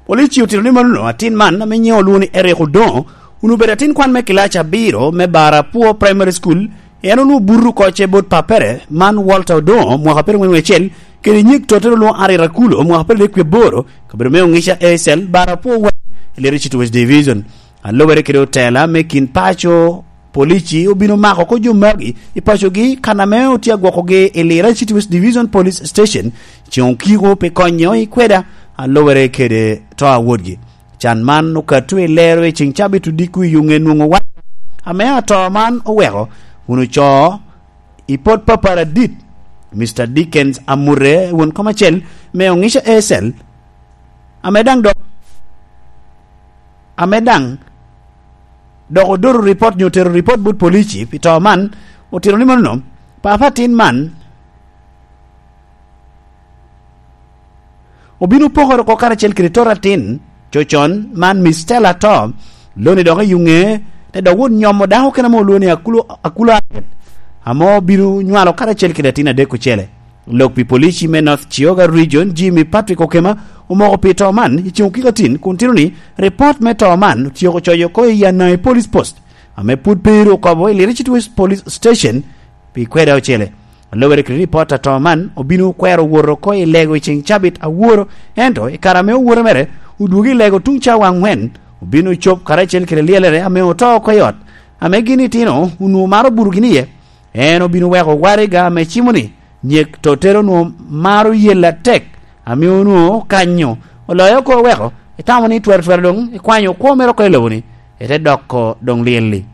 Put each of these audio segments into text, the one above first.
Polici utiro ni manuno atin man ame nyeo luoni ere kodon unu bedatin kwan me kilacha biro me bara puo primary school eno nu burru koche bot papere man Walter Odon mwakapere mwenwe chel kene nyik totero lo ari rakulo mwakapere lekwe boro kabiro meo ngisha ASL bara puo wa ile Richard West Division alobere kere otela mekin pacho polici obino mako ko jumagi ipacho gi kaname otia gwako ge ile Richard West Division Police Station chionkigo pe konyo ikweda alowere kede to awodgi chan man ukatwe lero chingchabi tudiku yunge nungo wa amea to man owero unu cho ipot paparadit Mr. Dickens amure won komachel meongisha ASL amedang dogodoro report nyotero report but polici pito man otiro ni manuno papatin man obinu pogoro ko kara chel kritora tin chochon man Mistela Tom loni doga yunge te dogud nyomo daho kena mo loni akula amo biru nywalo kara chel kritina de ko chele lok pi polici me North Chioga region Jimmy Patrick Okema umogo pito man ichunki katin kuntiruni report me to man tioko choyo ko yana police post ame put pero ko ile Richard West Police Station pi kweda chele lower reporter to man obinu kwero woro ko ilego ching chabit aworo ento ikarame woro mere udugi lego tungcha wangwen obinu chop karachel kirelielere ame oto ko yot ame gini tino unu maro buruginiye eno binu weko wariga ame chimuni nyek totero no maro yela tek ame unu kanyo oloyo ko weko itamoni twer dong ikwanyo ko mero ko lewoni ete dokko dong lieli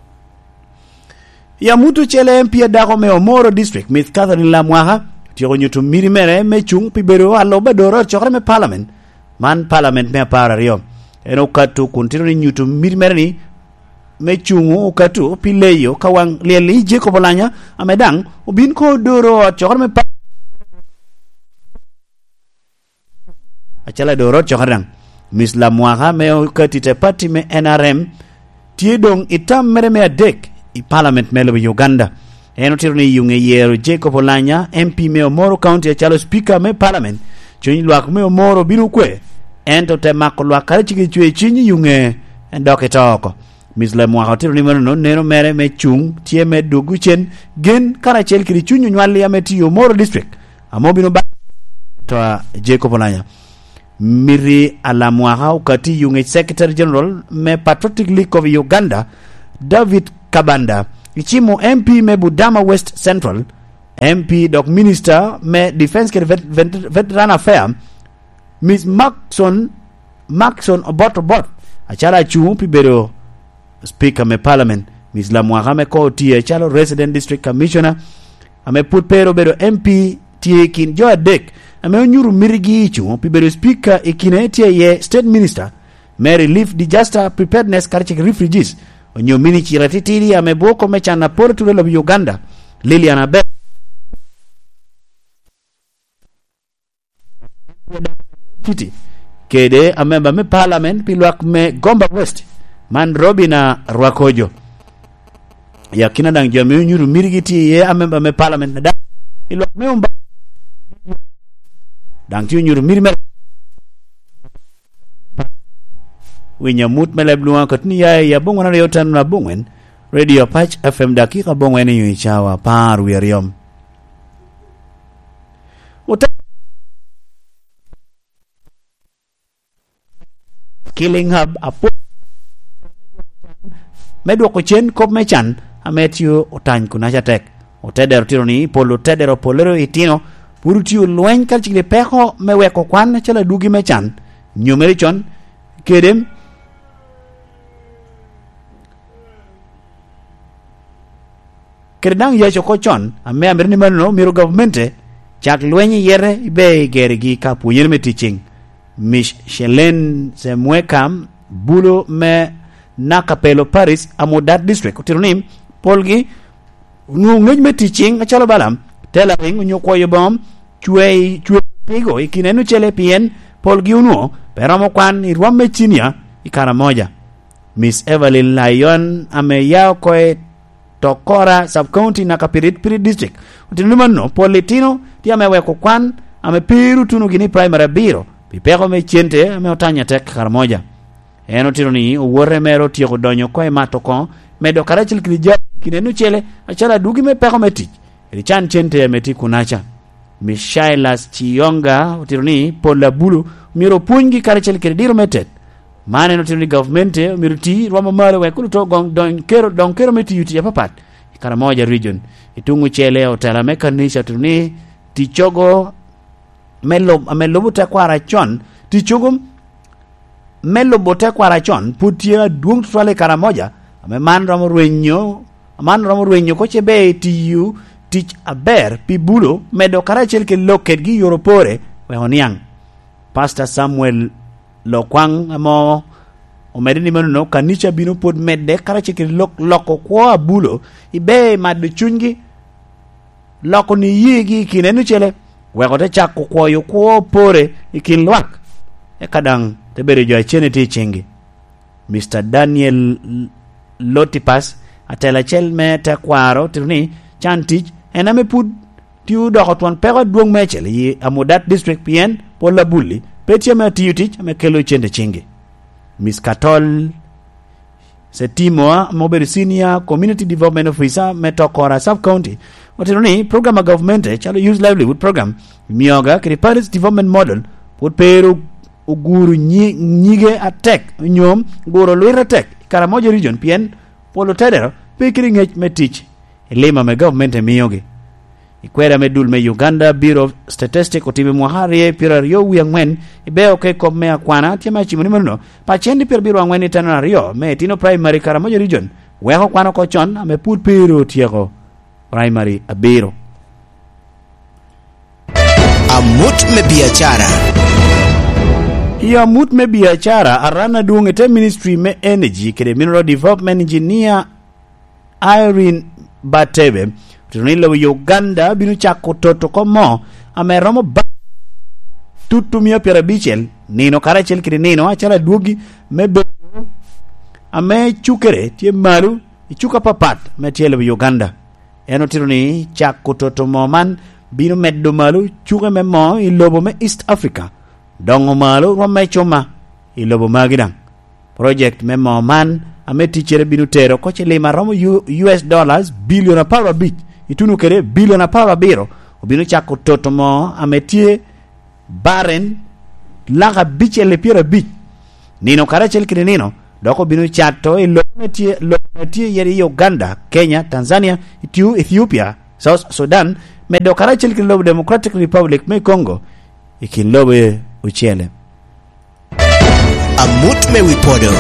ya mutu chele MP dako me Omoro district Miss Catherine Lamwaha tiyo nyutu mirimere mechung pibero aloba doro chokre me parliament man parliament me para rio eno katu kuntiro ni nyutu mirimere ni mechungu ukatu pileyo kawang lieli Jacob Olanya amedang ubin ko doro chokre me achala doro chokre Miss Lamwaha me ukati te party me NRM tiye dong itam mere me adek i parliament melo Uganda eno tironi yunge yero Jacob Olanya MP me Omoro County chalo speaker me parliament chuni lwak me Omoro binu kwe ento te makolwa kare chigi chwe chinyi yunge endoke toko misle mwa tironi mano neno mere me chung tie me dugu chen gen kara chel kiri chunyu nywali ya meti Omoro district amobinu ba to Jacob Olanya miri alamwa ukati yunge secretary general me Patriotic League of Uganda David Kabanda ichimo MP me Budama West Central MP doc minister me defense veteran affair Miss Maxon Obotobot achala chu pibero speaker me parliament Miss Lamwaha me ko tie chalo resident district commissioner ame put pero bero MP tie kin jo adek ame nyuru mirigi chu pibero speaker ikine tie ye state minister me relief disaster preparedness karchik refugees onyo mini chiratitiri ameboko mechana portu lo Uganda Liliana Be Titi kede amemba me parliament pilwak me Gomba West man Robina Rwakojo ya kinadang jame nyuru mirigiti ye amemba me parliament na da pilwak me umba dang ti nyuru mirmer winya mut melebluan katni ya bongwana yotan na bongwen Radio Patch FM dakika bongwen yu chawa par wiriom Killing Hub apo medwo ko chen kop mechan ametio otany kuna chatek oteder tironi polo tedero polero itino purutiu lwen kalchile peko meweko kwan chala dugi mechan nyumeri chon kedem Kedang ya chokochon ame amerni mano miro governmente chak lwenyi yere be gergi kapu yerme teaching mish shelen se mwekam bulo me nakapelo Paris amodat district utirunim polgi ngej me teaching achalo balam tela ring nyoko yobom chwe pigo ikinenu chele pien polgi uno peramo kwan irwam me chinia ikara moja Miss Evelyn Lyon ame yao koe Tokora sub-county na Kapirit district. Utinumano, Politino, ti ameweko kwan, amepiru tunu gini primary biro. pipeko me chiente me otanya tek karamoja eno tiro ni uwore mero tieko donyo ko e mato ko medo karachil krija kinenu chele achala dugi me peko me tich richan chiente meti kunacha Michailas Chionga tiro ni pola bulu miro pungi karachil krediro metet mane no tiro ni government miro ti roma mare we kulu to don kero meti yuti ya papat karamoja region itungu chele otela mekanisha tiro ni tichogo melo buta kwara chon tichugum melo buta kwara chon putia duong twale karamoja man romo rwenyo ko chebe tiu tich aber pibulo medo karachel ke loket gi yoropore we oniang Pastor Samuel Lokwang amo omedini mano kanicha bino pod medde karachel ke loko kwa bulo ibe mad chungi loko ni yigi kinenu chele wekote chako kwoyo kwo pore ikin lwak kadang tebere jo achene ti chingi Mr. Daniel Lotipas atela chel me te kwaro tirni chantich ename pud tiu dokotwan pego duong mechel yi amudat district pien pola bulli petia me tiu tich me kelo chende chingi Miss Katol Setimo mobile senior community development officer metokora sub county Watironi program of government chalo use livelihood program mioga kri Paris development model put peru uguru nyige attack nyom goro luira attack karamoja region pien polo tedero pikiri ngech metich elema me government mioge ikwera medul me Uganda Bureau of Statistics otime muhari pira rio wiangwen ibeo ke komea kwana tiama chimoni manuno pachendi pira biro angwen itano rio me tino primary karamoja region weho kwana kochon ame put peru tiego primary abiro amut me biashara ya mut me biashara arana duonge te ministry me energy kede mineral development engineer Irene Batebe tunilo Uganda binu chako toto komo ame romo tutumia pira bichel nino karachel kede nino achala duogi mebe ame chukere tie maru ichuka papat me tiele Uganda eno tironi chako toto moman binu meddo malu chuga me mo ilobo me East Africa dongo malu rome choma ilobo magidang project me mo man ame tichere binu tero koche lima romo US dollars billion power bit itunu kere billion power biro binu chako toto mo ame tie baren laga bichele pira bit nino karachel kire nino doko binu chato lometie yeri Uganda Kenya Tanzania Ethiopia South Sudan medo karachel kire lobo Democratic Republic me Congo ikin lobe uchele amut me wipodo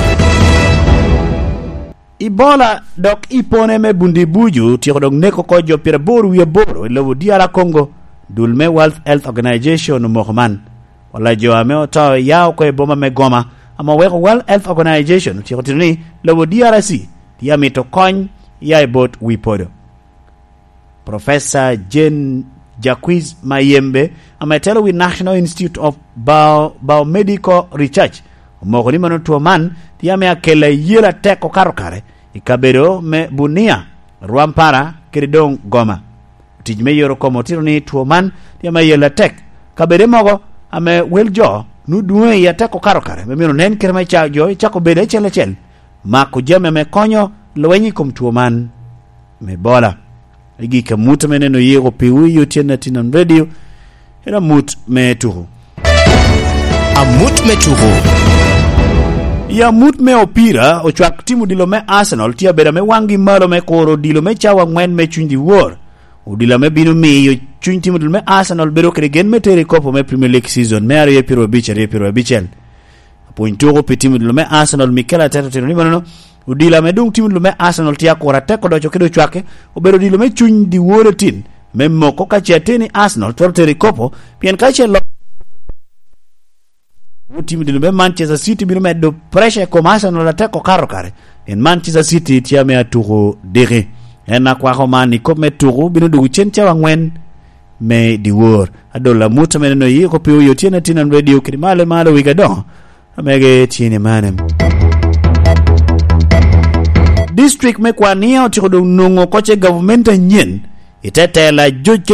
Ebola dok ipone me bundi buju tiko dok neko ko jo pira boru wiye boru lobo diara Congo dulme World Health Organization mohman wala jo ame otaw yao ko boma me Goma ama weko World Health Organization tiko tini lobo DRC tiami to kony ya bot wipodo Professor Jane Jacques Mayembe ametelo with National Institute of Biomedical Research mokoni mano tuoman tiame akela yira teko karokare ikabero me bunia ruampara kiridong Goma tijme yoro komo tiro ni tuoman tiame yela tek kabere mogo ame weljo nuduwe ya teko karokare memino nen kirma cha jo chako bede chel mako jame me konyo lowenyi kum tuoman me bola igi kamuta meneno yego piwi yotiena tinan radio era mut me tuhu amut me tuhu ya mut me opira ochwak timu dilo me Arsenal tia beda me wangi malo me koro dilo me chawa ngwen me chundi wor udila me binu me yo chundi timu dilo me Arsenal bero kere gen me tere kopo me Premier League season me ari piro bichel pointo pe timu dilo me Arsenal Mikel Arteta ni mano udila me dung timu dilo me Arsenal tia kora teko dojo kedo chwake obero dilo me chundi wor tin me moko ka cheteni Arsenal tere kopo pien ka chelo timu dilo Manchester City binu meddo pressure ko Arsenal la teko karokare en Manchester City tiame atugo dere ena kwa homani ko meturu binu dugu chencha wangwen me diwor adola muta meneno yi ko piyo yotiena tinan radio krimale malo wigado amege tiene manem district me kwa niya otiko nungo koche government nyen itetela judge